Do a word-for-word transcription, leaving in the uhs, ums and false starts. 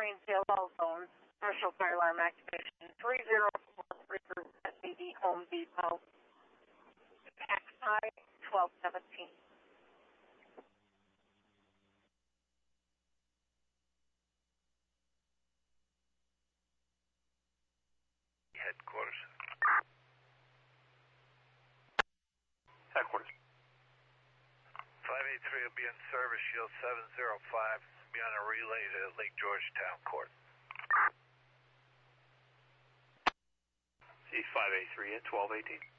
range yellow zone, commercial fire alarm activation, three zero four three S A D Home Depot, Pax High, twelve seventeen. Headquarters. Headquarters. five eight three will be in service, shield seven zero five, be on a relay to Lake George Town Court. C five eight three at twelve eighteen.